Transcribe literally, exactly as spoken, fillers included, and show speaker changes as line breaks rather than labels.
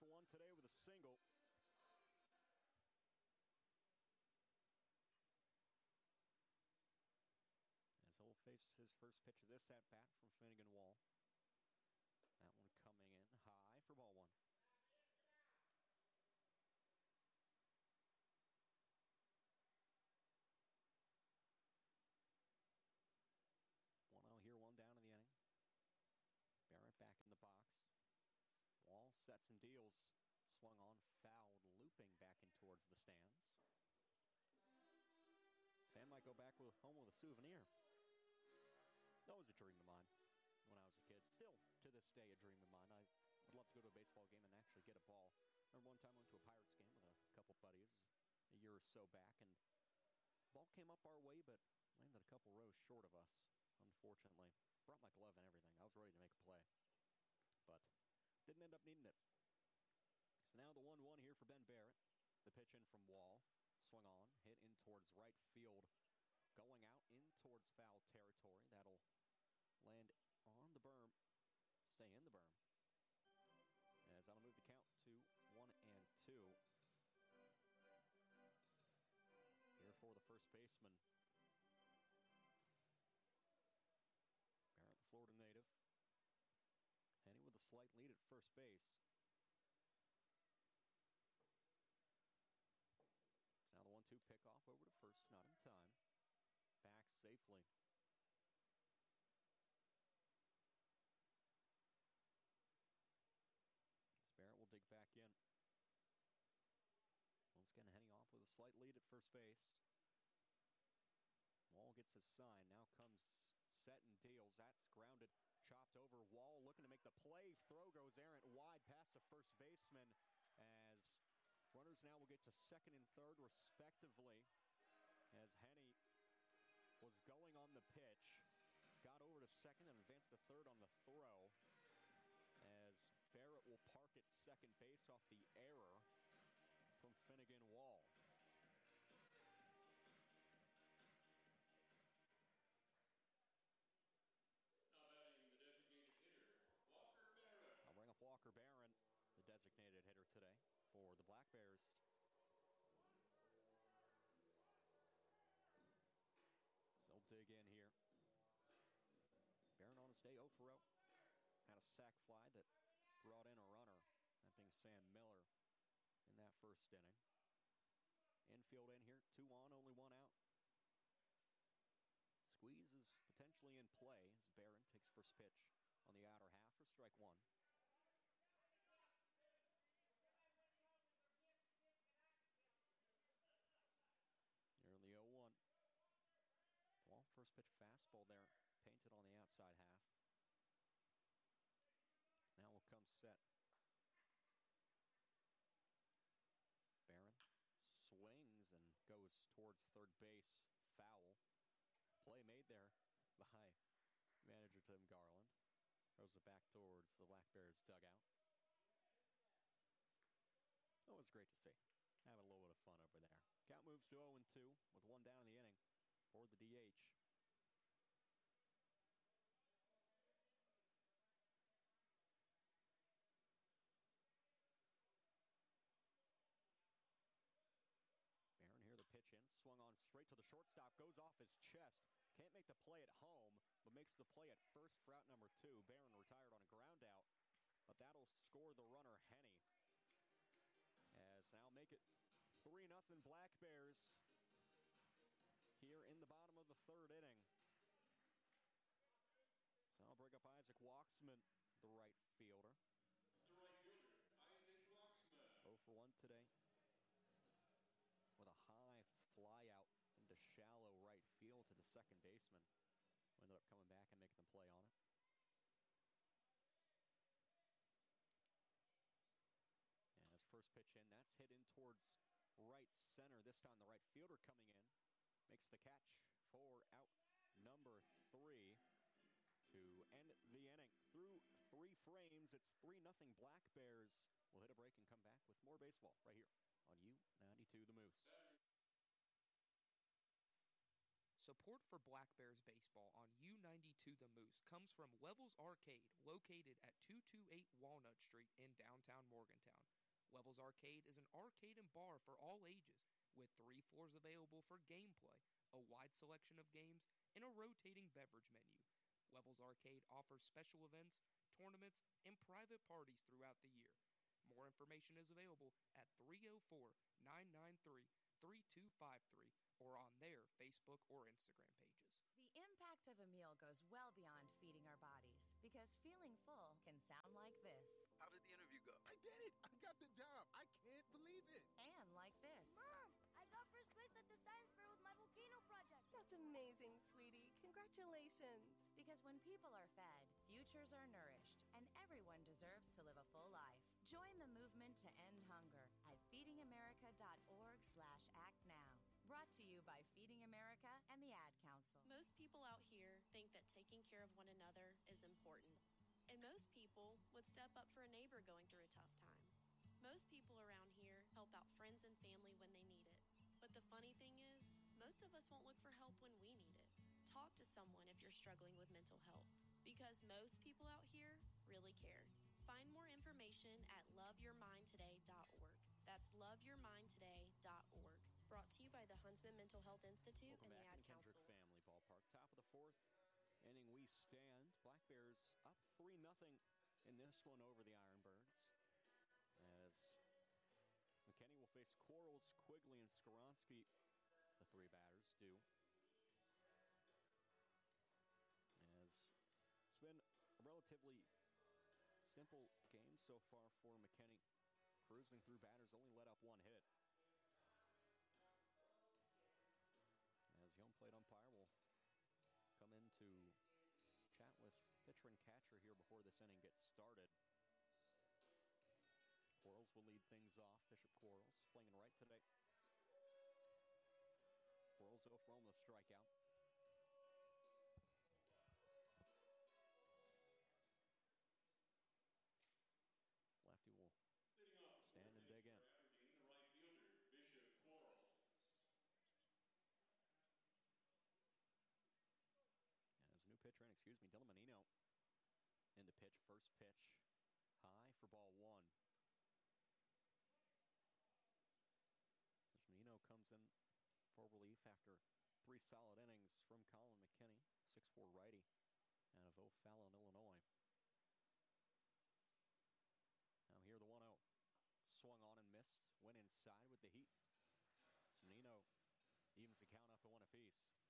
for one today with a single. As he'll face his first pitch of this at-bat from Finnegan Wall. That one coming in high for ball one. One out here, one down in the inning. Barrett back in the box. Wall sets and deals. Swung on, fouled, looping back in towards the stands. Fan might go back with home with a souvenir. That was a dream of mine when I was a kid. Still, to this day, a dream of mine. I would love to go to a baseball game and actually get a ball. I remember one time I went to a Pirates game with a couple buddies a year or so back, and the ball came up our way, but landed a couple rows short of us, unfortunately. Brought my glove and everything. I was ready to make a play, but didn't end up needing it. So now the one one here for Ben Barrett. The pitch in from Wall. Swung on, hit in towards right field. Going out in towards foul territory. That'll land on the berm. Stay in the berm. As that'll move the count to one and two. Here for the first baseman. Barrett, the Florida native. Henny with a slight lead at first base. So now the one two pickoff over to first, not in time. Back safely. Barrett will dig back in. Once again, Henny off with a slight lead at first base. Wall gets his sign. Now comes set and deals. That's grounded. Chopped over. Wall looking to make the play. Throw goes errant wide past the first baseman, as runners now will get to second and third respectively, as Henny was going on the pitch. Got over to second and advanced to third on the throw, as Barrett will park at second base off the error from Finnegan Wall.
Now batting the designated hitter, Walker Barron.
I'll bring up Walker Barron, the designated hitter today for the Black Bears. So they'll dig in here. Barron on his day oh for oh. Had a sac fly that brought in a runner. That being Sam Miller in that first inning. Infield in here, two on, only one out. Squeeze is potentially in play as Barron takes first pitch on the outer half for strike one. Here in the oh one. Well, first pitch fastball there, painted on the outside half. Now will come set. Barron swings and goes towards third base. Foul. Play made there by manager Tim Garland. Throws it back towards the Black Bears dugout. It was great to see. Having a little bit of fun over there. Count moves to oh and two with one down in the inning for the D H. Barron here, the pitch in, swung on straight to the shortstop, goes off his chest. Can't make the play at home, but makes the play at first for out number two. Barron retired on a ground out, but that'll score the runner Henny. As now make it three nothing Black Bears here in the bottom of the third inning. So I'll bring up Isaac Walksman, the right fielder.
The right fielder, Isaac Walksman.
oh for one today, with a high fly out into shallow right field to the second baseman. Ended up coming back and making the play on it. And his first pitch in, that's hit in towards right center. This time the right fielder coming in. Makes the catch for out number three to end the inning. Through three frames, it's three nothing Black Bears. We'll hit a break and come back with more baseball right here on U ninety-two The Moose.
Support for Black Bears baseball on U ninety-two to the Moose comes from Levels Arcade, located at two twenty-eight Walnut Street in downtown Morgantown. Levels Arcade is an arcade and bar for all ages, with three floors available for gameplay, a wide selection of games, and a rotating beverage menu. Levels Arcade offers special events, tournaments, and private parties throughout the year. More information is available at three oh four, nine nine three, three two five three or on their Facebook or Instagram pages.
The impact of a meal goes well beyond feeding our bodies, because feeling full can sound like this.
How did the interview go?
I did it! I got the job! I can't believe it!
And like this.
Mom, I got first place at the science fair with my volcano project.
That's amazing, sweetie. Congratulations.
Because when people are fed, futures are nourished, and everyone deserves to live a full life. Join the movement to end hunger at feedingamerica.org slash act now. Brought to you by Feeding America and the Ad Council.
Most people out here think that taking care of one another is important. And most people would step up for a neighbor going through a tough time. Most people around here help out friends and family when they need it. But the funny thing is, most of us won't look for help when we need it. Talk to someone if you're struggling with mental health, because most people out here really care. Find more information at love your mind today dot org. That's love your mind today dot org. Brought to you by the Huntsman Mental Health Institute
Welcome
and the
back
Ad
to Kendrick
Council.
Family Ballpark. Top of the fourth inning, we stand. Black Bears up three nothing in this one over the Ironbirds. As McKinney will face Quarles, Quigley, and Skoronsky. The three batters do. As it's been a relatively simple game so far for McKinney. Cruising through batters, only let up one hit. As the home plate umpire will come in to chat with pitcher and catcher here before this inning gets started. Quarles will lead things off. Bishop Quarles playing in right today. Quarles oh for oh with a strikeout. Lefty will stand and dig in.
Aberdeen, the right fielder, Bishop Quarles.
As new pitcher in, excuse me, Dylan Menino in the pitch. First pitch high for ball one. As Menino comes in for relief after three solid innings from Colin McKinney, six four righty out of O'Fallon, Illinois. Now here the one oh. Swung on and missed. Went inside with the heat. As Menino evens the count up to one apiece.